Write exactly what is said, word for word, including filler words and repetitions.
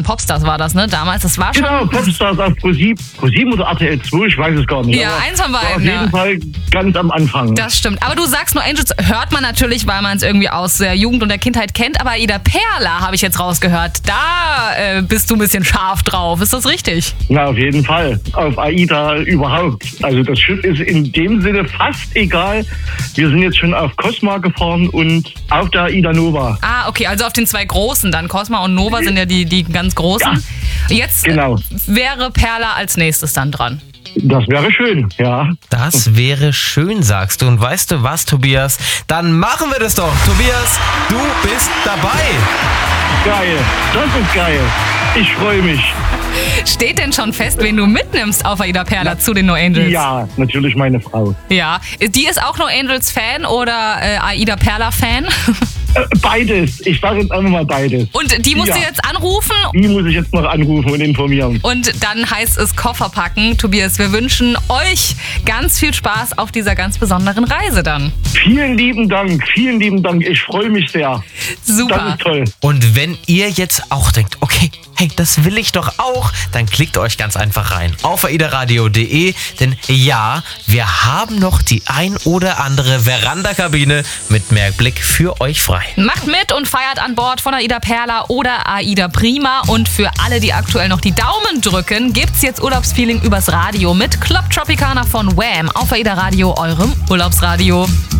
Popstars war das, ne? Damals, das war schon... Genau, Popstars auf Pro sieben, Pro sieben oder R T L zwei, ich weiß es gar nicht. Ja, aber eins von beiden. Auf jeden ja. Fall ganz am Anfang. Das stimmt. Aber du sagst No Angels, hört man natürlich, weil man es irgendwie aus der Jugend und der Kindheit kennt. Aber Aida Perla habe ich jetzt rausgehört. Da äh, bist du ein bisschen scharf drauf. Ist das richtig? Na, auf jeden Fall. Auf AIDA überhaupt. Also das Schiff ist in dem Sinne fast egal. Wir sind jetzt schon auf Cosma gefahren und auf der AIDA Nova. Ah, okay. Also auf den zwei großen dann. Cosma und Nova sind ja die, die ganz großen. Ja, jetzt genau. wäre Perla als nächstes dann dran. Das wäre schön, ja. Das wäre schön, sagst du. Und weißt du was, Tobias? Dann machen wir das doch. Tobias, du bist dabei. Geil, das ist geil. Ich freue mich. Steht denn schon fest, wen du mitnimmst auf Aida Perla ja. zu den No Angels? Ja, natürlich meine Frau. Ja, die ist auch No Angels Fan oder äh, Aida Perla Fan? Beides. Ich sage jetzt einfach mal beides. Und die musst ja. du jetzt anrufen? Die muss ich jetzt noch anrufen und informieren. Und dann heißt es Koffer packen. Tobias, wir wünschen euch ganz viel Spaß auf dieser ganz besonderen Reise dann. Vielen lieben Dank, vielen lieben Dank. Ich freue mich sehr. Super. Das ist toll. Und wenn ihr jetzt auch denkt, okay, hey, das will ich doch auch, dann klickt euch ganz einfach rein auf aidaradio punkt de, denn ja, wir haben noch die ein oder andere Verandakabine mit Mehrblick für euch frei. Macht mit und feiert an Bord von Aida Perla oder Aida Prima. Und für alle, die aktuell noch die Daumen drücken, gibt's jetzt Urlaubsfeeling übers Radio mit Club Tropicana von Wham auf Aida Radio, eurem Urlaubsradio.